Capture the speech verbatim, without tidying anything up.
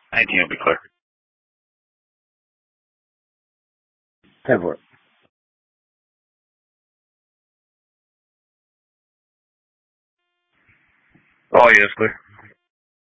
nineteen will be clear. ten four. Oh, yes, clear.